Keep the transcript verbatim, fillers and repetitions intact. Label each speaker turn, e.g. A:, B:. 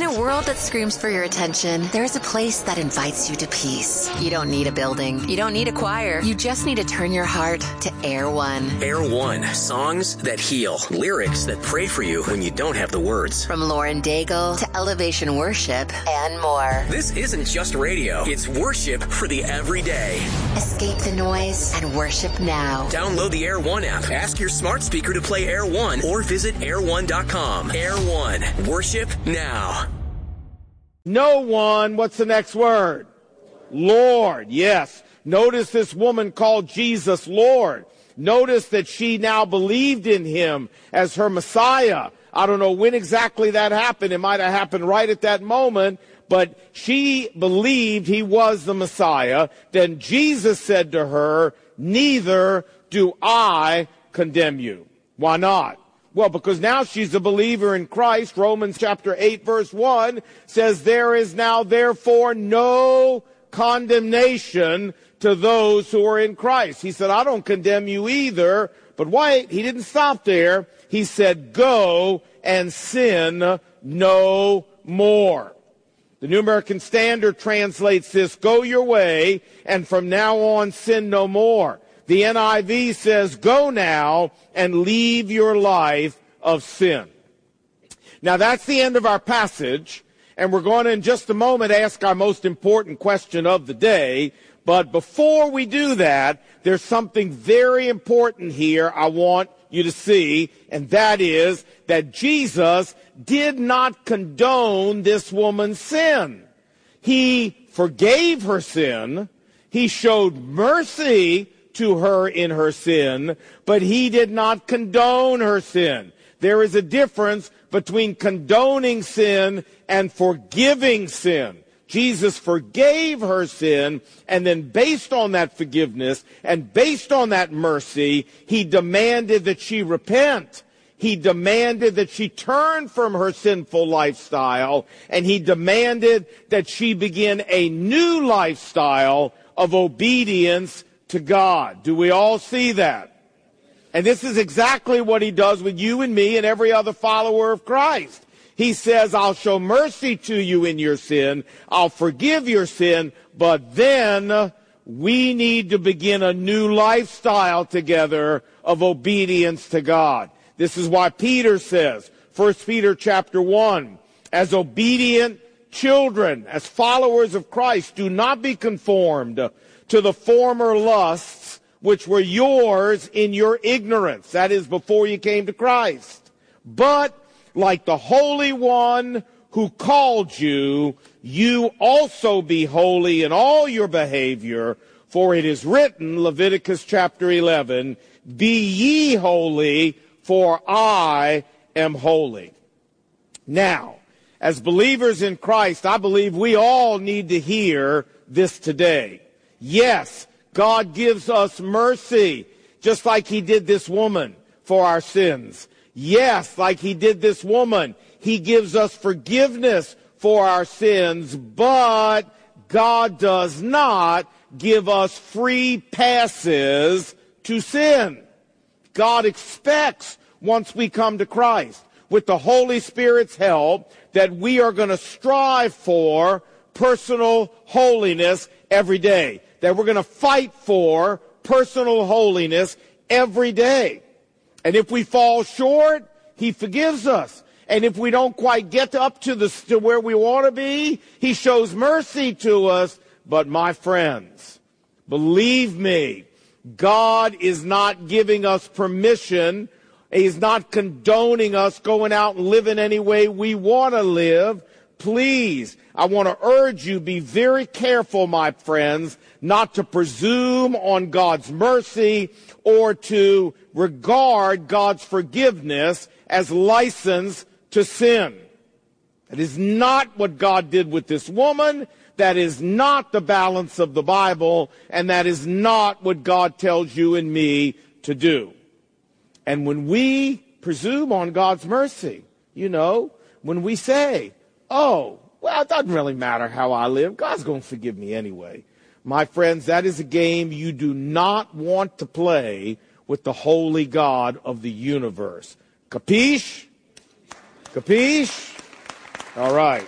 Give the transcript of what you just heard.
A: a world that screams for your attention, there's a place that invites you to peace. You don't need a building. You don't need a choir. You just need to turn your heart to Air One.
B: Air One. Songs that heal. Lyrics that pray for you when you don't have the words.
A: From Lauren Daigle to Elevation Worship and more.
B: This isn't just radio. It's worship for the everyday.
A: Escape the noise and worship now.
B: Download the Air One app. Ask your smart speaker to play Air One or visit air one dot com. Air One. Worship now.
C: No one. What's the next word? Lord. Yes. Notice this woman called Jesus Lord. Notice that she now believed in him as her Messiah. I don't know when exactly that happened. It might have happened right at that moment, but she believed he was the Messiah. Then Jesus said to her, neither do I condemn you. Why not? Well, because now she's a believer in Christ. Romans chapter eight verse one says, there is now therefore no condemnation to those who are in Christ. He said, I don't condemn you either. But wait, he didn't stop there. He said, go and sin no more. The New American Standard translates this, go your way, and from now on sin no more. The N I V says, go now and leave your life of sin. Now that's the end of our passage, and we're going to in just a moment ask our most important question of the day. But before we do that, there's something very important here I want you to see, and that is that Jesus did not condone this woman's sin. He forgave her sin. He showed mercy to her in her sin, but he did not condone her sin. There is a difference between condoning sin and forgiving sin. Jesus forgave her sin, and then based on that forgiveness and based on that mercy, he demanded that she repent. He demanded that she turn from her sinful lifestyle, and he demanded that she begin a new lifestyle of obedience to God. Do we all see that? And this is exactly what he does with you and me and every other follower of Christ. He says, I'll show mercy to you in your sin. I'll forgive your sin. But then we need to begin a new lifestyle together of obedience to God. This is why Peter says, First Peter chapter one, as obedient children, as followers of Christ, do not be conformed to the former lusts which were yours in your ignorance. That is, before you came to Christ. But like the Holy One who called you, you also be holy in all your behavior, for it is written, Leviticus chapter eleven, be ye holy, for I am holy. Now, as believers in Christ, I believe we all need to hear this today. Yes, God gives us mercy, just like he did this woman for our sins. Yes, like he did this woman, he gives us forgiveness for our sins, but God does not give us free passes to sin. God expects, once we come to Christ, with the Holy Spirit's help, that we are going to strive for personal holiness every day. That we're going to fight for personal holiness every day. And if we fall short, he forgives us. And if we don't quite get up to, the, to where we want to be, he shows mercy to us. But my friends, believe me, God is not giving us permission. He's not condoning us going out and living any way we want to live. Please, I want to urge you, be very careful, my friends, not to presume on God's mercy or to regard God's forgiveness as license to sin. That is not what God did with this woman. That is not the balance of the Bible, and that is not what God tells you and me to do. And when we presume on God's mercy, you know, when we say, oh, well, it doesn't really matter how I live, God's going to forgive me anyway. My friends, that is a game you do not want to play with the holy God of the universe. Capiche? Capiche? All right.